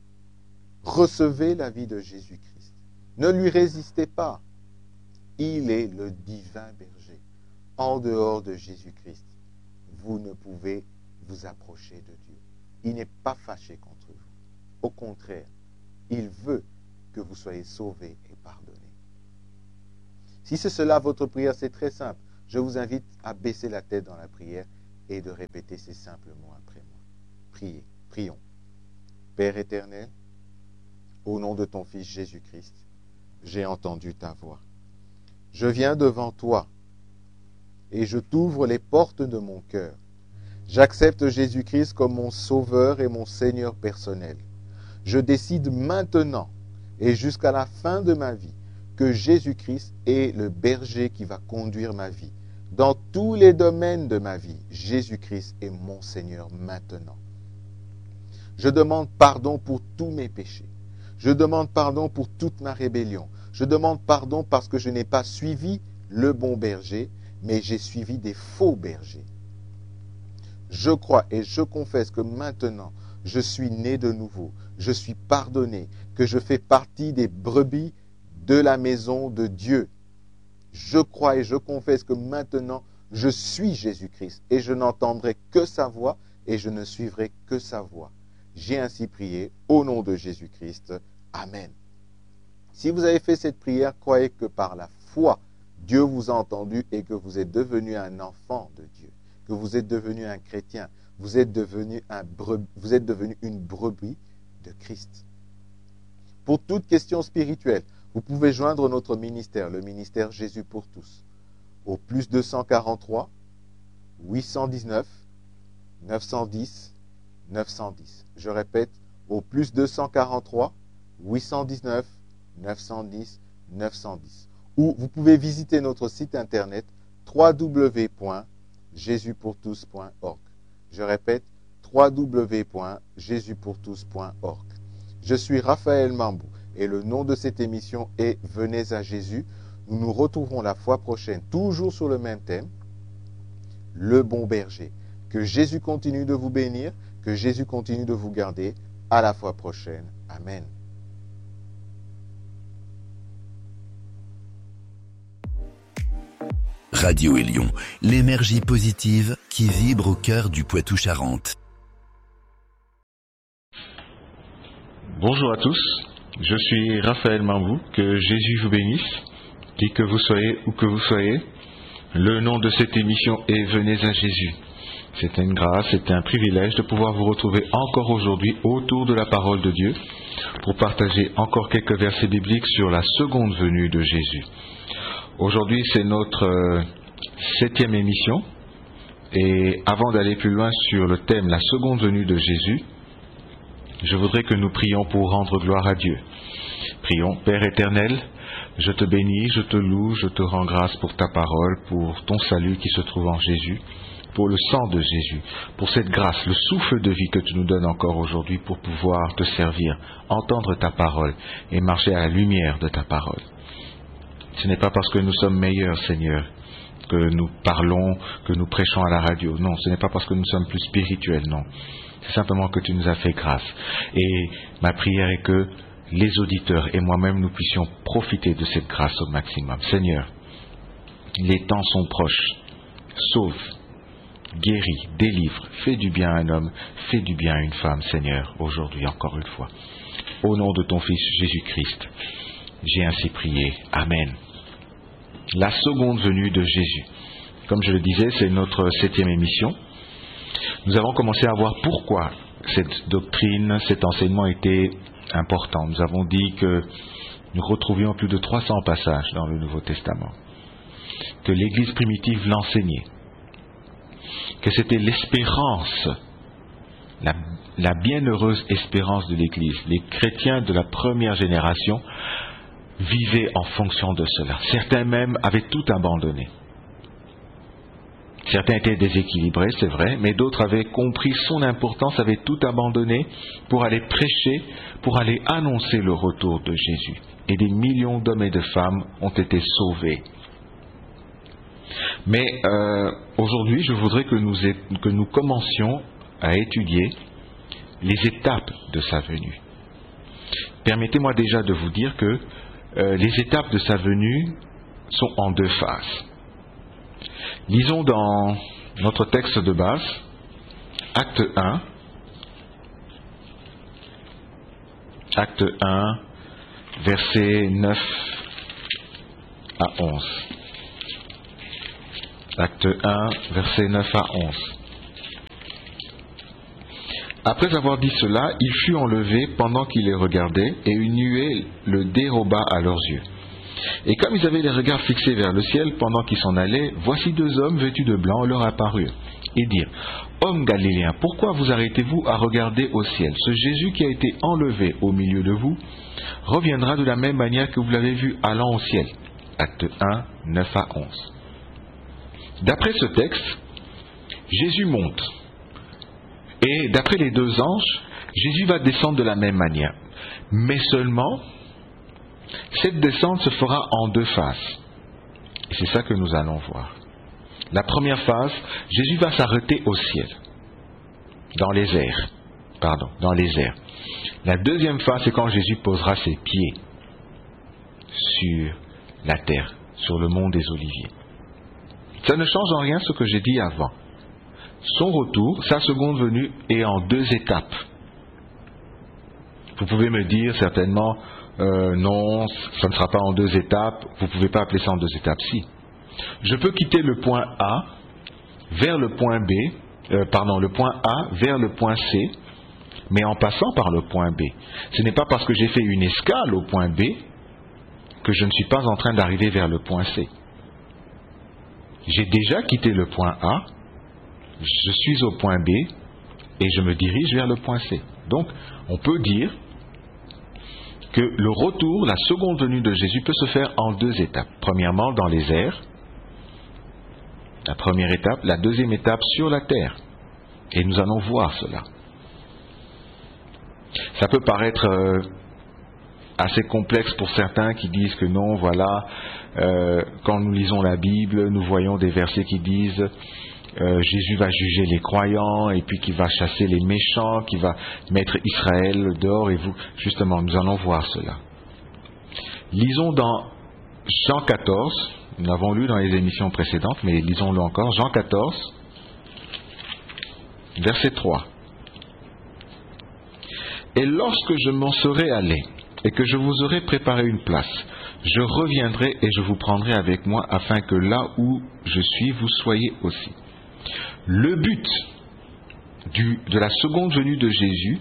Recevez la vie de Jésus-Christ. Ne lui résistez pas. Il est le divin berger. En dehors de Jésus-Christ, vous ne pouvez vous approcher de Dieu. Il n'est pas fâché contre vous. Au contraire, il veut que vous soyez sauvés et pardonnés. Si c'est cela votre prière, c'est très simple. Je vous invite à baisser la tête dans la prière et de répéter ces simples mots après moi. Priez, prions. Père éternel, au nom de ton Fils Jésus-Christ, j'ai entendu ta voix. Je viens devant toi et je t'ouvre les portes de mon cœur. J'accepte Jésus-Christ comme mon Sauveur et mon Seigneur personnel. Je décide maintenant et jusqu'à la fin de ma vie que Jésus-Christ est le berger qui va conduire ma vie. Dans tous les domaines de ma vie, Jésus-Christ est mon Seigneur maintenant. Je demande pardon pour tous mes péchés. Je demande pardon pour toute ma rébellion. Je demande pardon parce que je n'ai pas suivi le bon berger, mais j'ai suivi des faux bergers. Je crois et je confesse que maintenant, je suis né de nouveau. Je suis pardonné, que je fais partie des brebis de la maison de Dieu. Je crois et je confesse que maintenant, je suis Jésus-Christ et je n'entendrai que sa voix et je ne suivrai que sa voix. J'ai ainsi prié au nom de Jésus-Christ. Amen. Si vous avez fait cette prière, croyez que par la foi, Dieu vous a entendu et que vous êtes devenu un enfant de Dieu, que vous êtes devenu un chrétien, vous êtes devenu, un brebis, vous êtes devenu une brebis de Christ. Pour toute question spirituelle, vous pouvez joindre notre ministère, le ministère Jésus pour tous, au plus deux cent quarante-trois, huit cent dix-neuf, neuf cent dix, neuf cent dix. Je répète, au plus deux cent quarante-trois, huit cent dix-neuf, neuf cent dix, neuf cent dix. Ou vous pouvez visiter notre site internet w w w point jésus pour tous point org. Je répète, w w w point jésus pour tous point org. Je suis Raphaël Mambou et le nom de cette émission est Venez à Jésus. Nous nous retrouverons la fois prochaine, toujours sur le même thème, le bon berger. Que Jésus continue de vous bénir, que Jésus continue de vous garder. À la fois prochaine. Amen. Radio Élion, l'énergie positive qui vibre au cœur du Poitou-Charentes. Bonjour à tous, je suis Raphaël Mambou, que Jésus vous bénisse, qui que vous soyez, où que vous soyez. Le nom de cette émission est Venez à Jésus. C'est une grâce, c'est un privilège de pouvoir vous retrouver encore aujourd'hui autour de la parole de Dieu pour partager encore quelques versets bibliques sur la seconde venue de Jésus. Aujourd'hui, c'est notre euh, septième émission et avant d'aller plus loin sur le thème la seconde venue de Jésus, je voudrais que nous prions pour rendre gloire à Dieu. Prions, Père éternel, je te bénis, je te loue, je te rends grâce pour ta parole, pour ton salut qui se trouve en Jésus, pour le sang de Jésus, pour cette grâce, le souffle de vie que tu nous donnes encore aujourd'hui pour pouvoir te servir, entendre ta parole et marcher à la lumière de ta parole. Ce n'est pas parce que nous sommes meilleurs, Seigneur, que nous parlons, que nous prêchons à la radio. Non, ce n'est pas parce que nous sommes plus spirituels, non. C'est simplement que tu nous as fait grâce. Et ma prière est que les auditeurs et moi-même, nous puissions profiter de cette grâce au maximum. Seigneur, les temps sont proches. Sauve, guéris, délivre, fais du bien à un homme, fais du bien à une femme, Seigneur, aujourd'hui encore une fois. Au nom de ton Fils Jésus-Christ, j'ai ainsi prié. Amen. La seconde venue de Jésus. Comme je le disais, c'est notre septième émission. Nous avons commencé à voir pourquoi cette doctrine, cet enseignement était important. Nous avons dit que nous retrouvions plus de trois cents passages dans le Nouveau Testament, que l'Église primitive l'enseignait, que c'était l'espérance, la, la bienheureuse espérance de l'Église. Les chrétiens de la première génération vivaient en fonction de cela. Certains même avaient tout abandonné. Certains étaient déséquilibrés, c'est vrai, mais d'autres avaient compris son importance, avaient tout abandonné pour aller prêcher, pour aller annoncer le retour de Jésus. Et des millions d'hommes et de femmes ont été sauvés. Mais euh, aujourd'hui, je voudrais que nous, que nous commencions à étudier les étapes de sa venue. Permettez-moi déjà de vous dire que euh, les étapes de sa venue sont en deux phases. Lisons dans notre texte de base, acte un, acte un, versets neuf à onze. Acte un, versets neuf à onze. Après avoir dit cela, il fut enlevé pendant qu'il les regardait, et une nuée le déroba à leurs yeux. Et comme ils avaient les regards fixés vers le ciel pendant qu'ils s'en allaient, voici deux hommes vêtus de blanc leur apparurent, et dirent, « Hommes galiléens, pourquoi vous arrêtez-vous à regarder au ciel? Ce Jésus qui a été enlevé au milieu de vous reviendra de la même manière que vous l'avez vu allant au ciel. » Acte un, neuf à onze. D'après ce texte, Jésus monte. Et d'après les deux anges, Jésus va descendre de la même manière. Mais seulement, cette descente se fera en deux phases. Et c'est ça que nous allons voir. La première phase, Jésus va s'arrêter au ciel, dans les airs. Pardon, dans les airs. La deuxième phase, c'est quand Jésus posera ses pieds sur la terre, sur le mont des Oliviers. Ça ne change en rien ce que j'ai dit avant. Son retour, sa seconde venue, est en deux étapes. Vous pouvez me dire certainement, euh, non, ça ne sera pas en deux étapes, vous ne pouvez pas appeler ça en deux étapes. Si. Je peux quitter le point A vers le point B, euh, pardon, le point A vers le point C, mais en passant par le point B. Ce n'est pas parce que j'ai fait une escale au point B que je ne suis pas en train d'arriver vers le point C. J'ai déjà quitté le point A, je suis au point B et je me dirige vers le point C. Donc, on peut dire que le retour, la seconde venue de Jésus peut se faire en deux étapes. Premièrement, dans les airs, la première étape. La deuxième étape, sur la terre. Et nous allons voir cela. Ça peut paraître euh, assez complexe pour certains qui disent que non, voilà, euh, quand nous lisons la Bible, nous voyons des versets qui disent euh, Jésus va juger les croyants et puis qu'il va chasser les méchants, qu'il va mettre Israël dehors, et vous, justement, nous allons voir cela. Lisons dans Jean quatorze, nous l'avons lu dans les émissions précédentes, mais lisons-le encore, Jean quatorze, verset trois. Et lorsque je m'en serai allé, et que je vous aurai préparé une place, je reviendrai et je vous prendrai avec moi, afin que là où je suis, vous soyez aussi. Le but du, de la seconde venue de Jésus,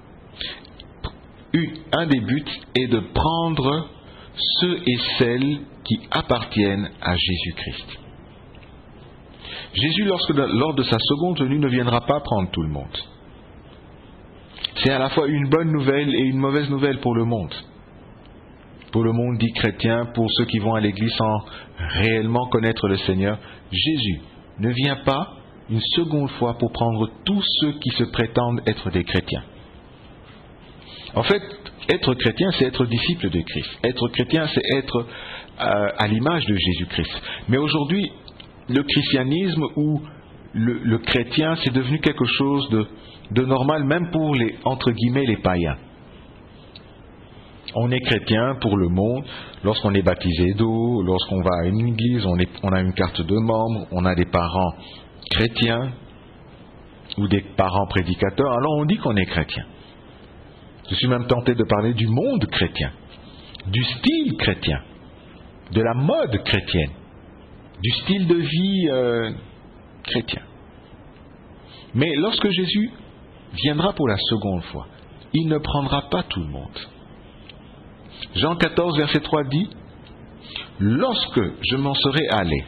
un des buts est de prendre ceux et celles qui appartiennent à Jésus-Christ. Jésus, lorsque, lors de sa seconde venue, ne viendra pas prendre tout le monde. C'est à la fois une bonne nouvelle et une mauvaise nouvelle pour le monde. Pour le monde dit chrétien, pour ceux qui vont à l'église sans réellement connaître le Seigneur, Jésus ne vient pas une seconde fois pour prendre tous ceux qui se prétendent être des chrétiens. En fait, être chrétien, c'est être disciple de Christ. Être chrétien, c'est être euh, à l'image de Jésus-Christ. Mais aujourd'hui, le christianisme ou le, le chrétien, c'est devenu quelque chose de, de normal, même pour les, entre guillemets, les païens. On est chrétien pour le monde lorsqu'on est baptisé d'eau, lorsqu'on va à une église, on, est, on a une carte de membre, on a des parents chrétiens ou des parents prédicateurs, alors on dit qu'on est chrétien. Je suis même tenté de parler du monde chrétien, du style chrétien, de la mode chrétienne, du style de vie euh, chrétien. Mais lorsque Jésus viendra pour la seconde fois, il ne prendra pas tout le monde. Jean quatorze, verset trois dit, « Lorsque je m'en serai allé,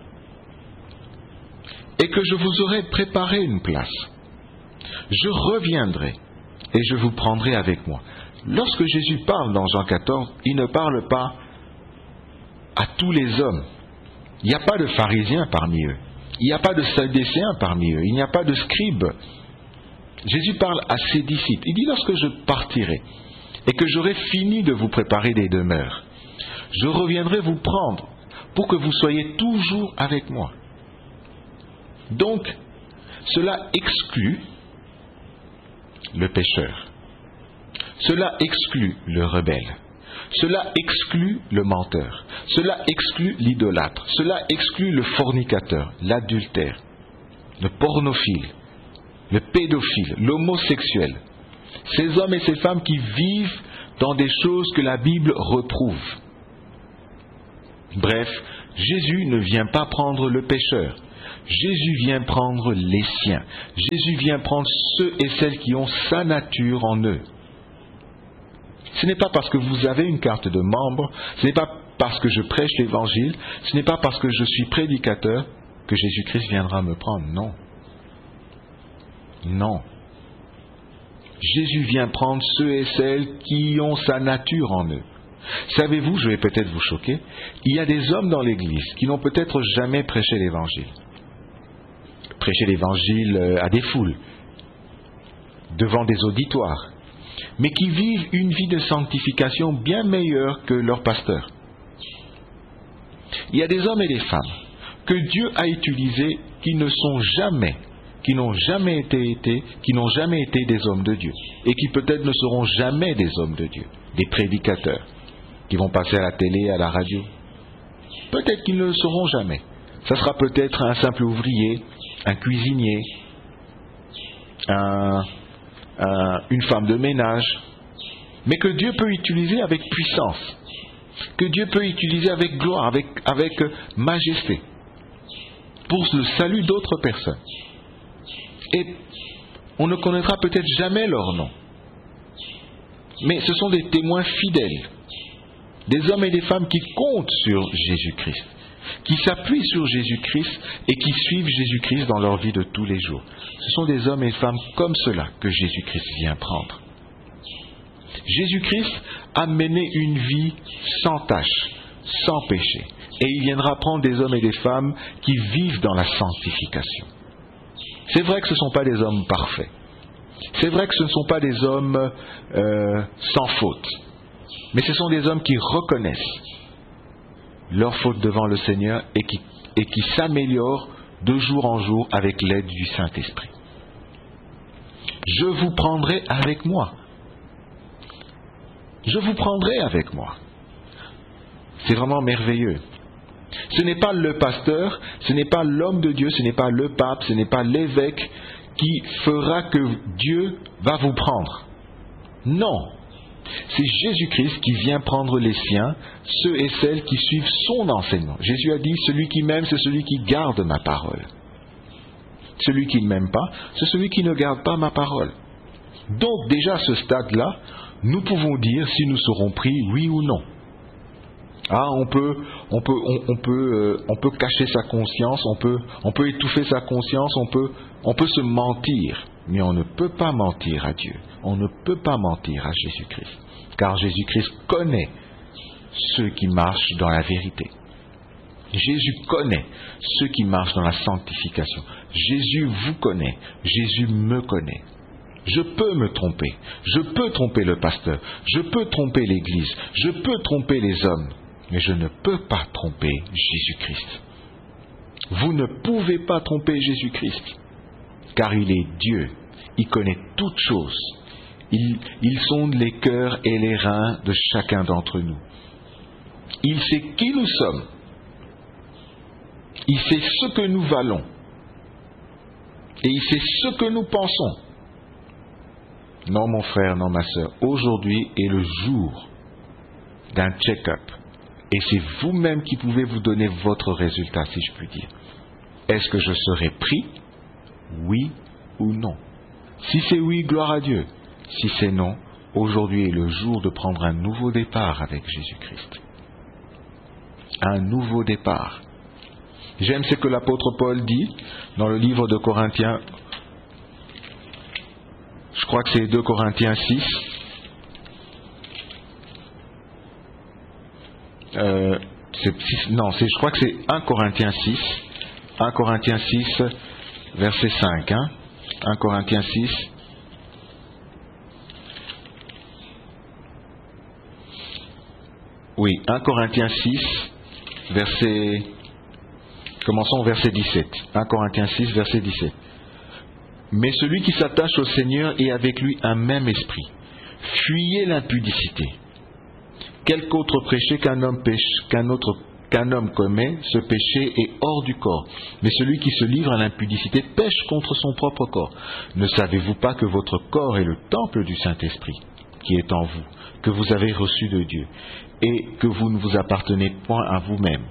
et que je vous aurai préparé une place, je reviendrai et je vous prendrai avec moi. » Lorsque Jésus parle dans Jean quatorze, il ne parle pas à tous les hommes. Il n'y a pas de pharisiens parmi eux. Il n'y a pas de sadducéens parmi eux. Il n'y a pas de scribes. Jésus parle à ses disciples. Il dit, lorsque je partirai et que j'aurai fini de vous préparer des demeures, je reviendrai vous prendre pour que vous soyez toujours avec moi. Donc, cela exclut le pécheur. Cela exclut le rebelle. Cela exclut le menteur. Cela exclut l'idolâtre. Cela exclut le fornicateur, l'adultère, le pornophile, le pédophile, l'homosexuel. Ces hommes et ces femmes qui vivent dans des choses que la Bible reprouve. Bref, Jésus ne vient pas prendre le pécheur. Jésus vient prendre les siens. Jésus vient prendre ceux et celles qui ont sa nature en eux. Ce n'est pas parce que vous avez une carte de membre, ce n'est pas parce que je prêche l'évangile, ce n'est pas parce que je suis prédicateur que Jésus-Christ viendra me prendre. Non. Non. Jésus vient prendre ceux et celles qui ont sa nature en eux. Savez-vous, je vais peut-être vous choquer, il y a des hommes dans l'Église qui n'ont peut-être jamais prêché l'Évangile. Prêché l'Évangile à des foules, devant des auditoires, mais qui vivent une vie de sanctification bien meilleure que leur pasteur. Il y a des hommes et des femmes que Dieu a utilisés qui ne sont jamais, qui n'ont jamais été, été, qui n'ont jamais été des hommes de Dieu, et qui peut-être ne seront jamais des hommes de Dieu, des prédicateurs, qui vont passer à la télé, à la radio. Peut-être qu'ils ne le seront jamais. Ça sera peut-être un simple ouvrier, un cuisinier, un, un, une femme de ménage, mais que Dieu peut utiliser avec puissance, que Dieu peut utiliser avec gloire, avec, avec majesté, pour le salut d'autres personnes. Et on ne connaîtra peut-être jamais leur nom, mais ce sont des témoins fidèles, des hommes et des femmes qui comptent sur Jésus-Christ, qui s'appuient sur Jésus-Christ et qui suivent Jésus-Christ dans leur vie de tous les jours. Ce sont des hommes et femmes comme cela que Jésus-Christ vient prendre. Jésus-Christ a mené une vie sans tache, sans péché, et il viendra prendre des hommes et des femmes qui vivent dans la sanctification. C'est vrai que ce ne sont pas des hommes parfaits. C'est vrai que ce ne sont pas des hommes euh, sans faute. Mais ce sont des hommes qui reconnaissent leur faute devant le Seigneur et qui, et qui s'améliorent de jour en jour avec l'aide du Saint-Esprit. Je vous prendrai avec moi. Je vous prendrai avec moi. C'est vraiment merveilleux. Ce n'est pas le pasteur, ce n'est pas l'homme de Dieu, ce n'est pas le pape, ce n'est pas l'évêque qui fera que Dieu va vous prendre. Non. C'est Jésus-Christ qui vient prendre les siens, ceux et celles qui suivent son enseignement. Jésus a dit, celui qui m'aime, c'est celui qui garde ma parole. Celui qui ne m'aime pas, c'est celui qui ne garde pas ma parole. Donc déjà à ce stade-là, nous pouvons dire si nous serons pris, oui ou non. Ah, on peut, on peut, on, on peut, euh, on peut cacher sa conscience, on peut, on peut étouffer sa conscience, on peut, on peut se mentir, mais on ne peut pas mentir à Dieu. On ne peut pas mentir à Jésus-Christ, car Jésus-Christ connaît ceux qui marchent dans la vérité. Jésus connaît ceux qui marchent dans la sanctification. Jésus vous connaît. Jésus me connaît. Je peux me tromper. Je peux tromper le pasteur. Je peux tromper l'Église. Je peux tromper les hommes. Mais je ne peux pas tromper Jésus-Christ. Vous ne pouvez pas tromper Jésus-Christ, car il est Dieu. Il connaît toutes choses. Il, il sonde les cœurs et les reins de chacun d'entre nous. Il sait qui nous sommes. Il sait ce que nous valons. Et il sait ce que nous pensons. Non, mon frère, non, ma sœur, aujourd'hui est le jour d'un check-up. Et c'est vous-même qui pouvez vous donner votre résultat, si je puis dire. Est-ce que je serai pris? Oui ou non? Si c'est oui, gloire à Dieu. Si c'est non, aujourd'hui est le jour de prendre un nouveau départ avec Jésus-Christ. Un nouveau départ. J'aime ce que l'apôtre Paul dit dans le livre de Corinthiens. Je crois que c'est deux Corinthiens six. Euh, c'est, non, c'est, je crois que c'est un Corinthiens six. un Corinthiens six, verset cinq. Hein? un Corinthiens six. Oui, un Corinthiens six, verset... Commençons au verset dix-sept. un Corinthiens six, verset dix-sept. Mais celui qui s'attache au Seigneur est avec lui un même esprit. Fuyez l'impudicité. Quelque autre péché qu'un homme pêche, qu'un autre, qu'un homme commet, ce péché est hors du corps. Mais celui qui se livre à l'impudicité pêche contre son propre corps. Ne savez-vous pas que votre corps est le temple du Saint-Esprit, qui est en vous, que vous avez reçu de Dieu, et que vous ne vous appartenez point à vous-même.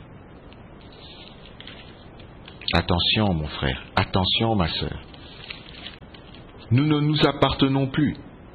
Attention mon frère, attention ma sœur. Nous ne nous appartenons plus.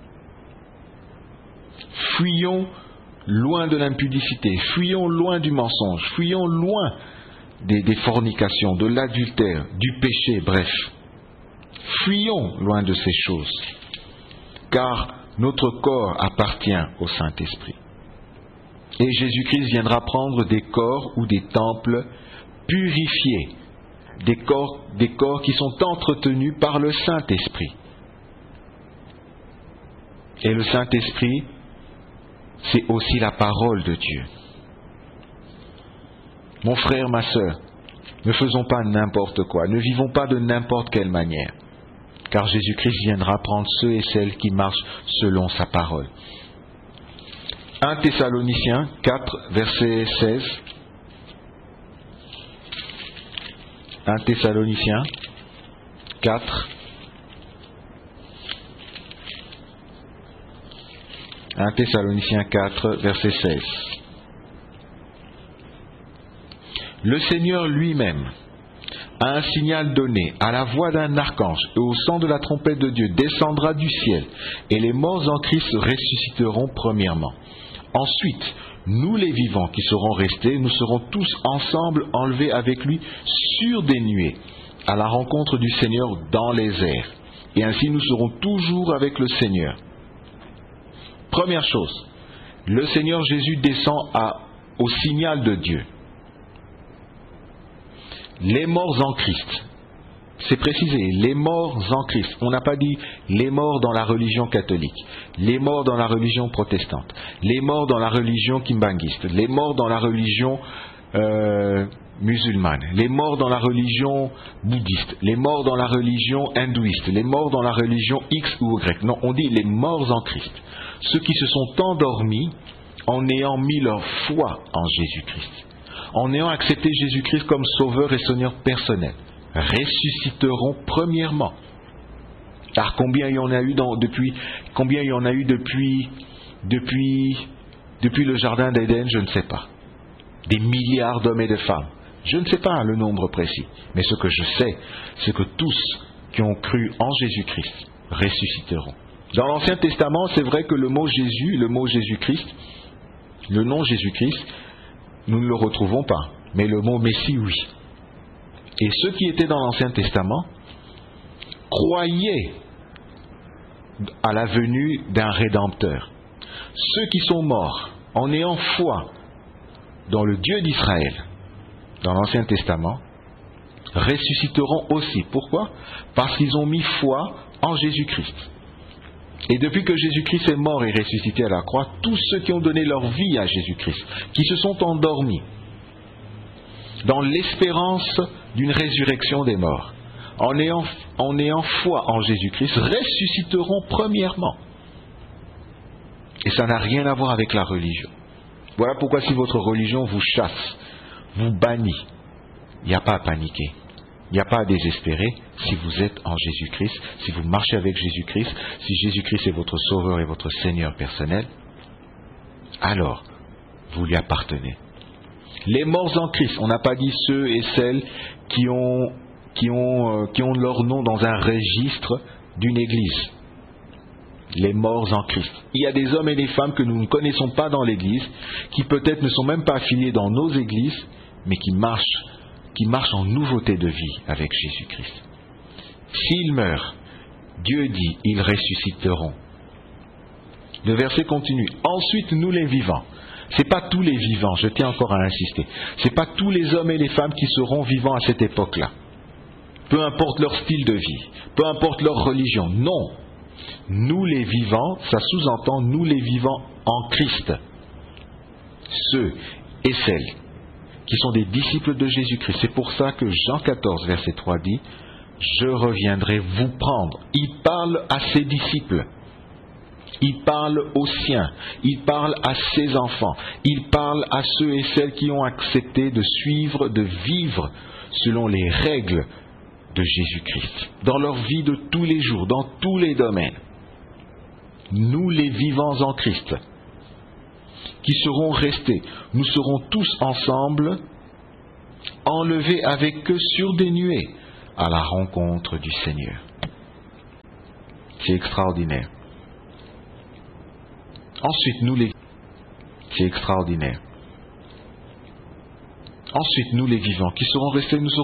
Fuyons loin de l'impudicité, fuyons loin du mensonge, fuyons loin des, des fornications, de l'adultère, du péché, bref. Fuyons loin de ces choses, car notre corps appartient au Saint-Esprit. Et Jésus-Christ viendra prendre des corps ou des temples purifiés, des corps, des corps qui sont entretenus par le Saint-Esprit. Et le Saint-Esprit, c'est aussi la parole de Dieu. Mon frère, ma sœur, ne faisons pas n'importe quoi, ne vivons pas de n'importe quelle manière, car Jésus-Christ viendra prendre ceux et celles qui marchent selon sa parole. un Thessaloniciens quatre, verset seize. un Thessaloniciens quatre. un Thessaloniciens quatre, verset seize. Le Seigneur lui-même a un signal donné, à la voix d'un archange et au son de la trompette de Dieu, descendra du ciel, et les morts en Christ ressusciteront premièrement. Ensuite, nous les vivants qui serons restés, nous serons tous ensemble enlevés avec lui sur des nuées, à la rencontre du Seigneur dans les airs. Et ainsi nous serons toujours avec le Seigneur. Première chose, le Seigneur Jésus descend à, au signal de Dieu. Les morts en Christ, c'est précisé, les morts en Christ. On n'a pas dit les morts dans la religion catholique, les morts dans la religion protestante, les morts dans la religion kimbanguiste, les morts dans la religion euh, musulmane, les morts dans la religion bouddhiste, les morts dans la religion hindouiste, les morts dans la religion X ou Y. Non, on dit les morts en Christ. Ceux qui se sont endormis en ayant mis leur foi en Jésus-Christ, en ayant accepté Jésus-Christ comme sauveur et seigneur personnel, ressusciteront premièrement. Car combien il y en a eu dans, depuis, combien il y en a eu depuis, depuis, depuis le jardin d'Éden, je ne sais pas. Des milliards d'hommes et de femmes. Je ne sais pas le nombre précis. Mais ce que je sais, c'est que tous qui ont cru en Jésus-Christ ressusciteront. Dans l'Ancien Testament, c'est vrai que le mot Jésus, le mot Jésus-Christ, le nom Jésus-Christ, nous ne le retrouvons pas. Mais le mot Messie, oui. Et ceux qui étaient dans l'Ancien Testament croyaient à la venue d'un Rédempteur. Ceux qui sont morts en ayant foi dans le Dieu d'Israël, dans l'Ancien Testament, ressusciteront aussi. Pourquoi ? Parce qu'ils ont mis foi en Jésus-Christ. Et depuis que Jésus-Christ est mort et ressuscité à la croix, tous ceux qui ont donné leur vie à Jésus-Christ, qui se sont endormis dans l'espérance d'une résurrection des morts, en ayant, en ayant foi en Jésus-Christ, ressusciteront premièrement. Et ça n'a rien à voir avec la religion. Voilà pourquoi si votre religion vous chasse, vous bannit, il n'y a pas à paniquer, il n'y a pas à désespérer. Si vous êtes en Jésus-Christ, si vous marchez avec Jésus-Christ, si Jésus-Christ est votre sauveur et votre Seigneur personnel, alors vous lui appartenez. Les morts en Christ, on n'a pas dit ceux et celles qui ont, qui ont, euh, qui ont leur nom dans un registre d'une église. Les morts en Christ. Il y a des hommes et des femmes que nous ne connaissons pas dans l'église, qui peut-être ne sont même pas affiliés dans nos églises, mais qui marchent, qui marchent en nouveauté de vie avec Jésus-Christ. S'ils meurent, Dieu dit, ils ressusciteront. Le verset continue. Ensuite, nous les vivants. Ce n'est pas tous les vivants, je tiens encore à insister. Ce n'est pas tous les hommes et les femmes qui seront vivants à cette époque-là. Peu importe leur style de vie, peu importe leur religion. Non. Nous les vivants, ça sous-entend nous les vivants en Christ. Ceux et celles qui sont des disciples de Jésus-Christ. C'est pour ça que Jean quatorze, verset trois dit, « Je reviendrai vous prendre ». Il parle à ses disciples. Il parle aux siens, il parle à ses enfants, il parle à ceux et celles qui ont accepté de suivre, de vivre selon les règles de Jésus-Christ, dans leur vie de tous les jours, dans tous les domaines. nous les vivants en Christ, qui serons restés, nous serons tous ensemble enlevés avec eux sur des nuées à la rencontre du Seigneur. C'est extraordinaire. Ensuite, nous les... C'est extraordinaire. Ensuite, nous les vivants, qui serons restés, nous serons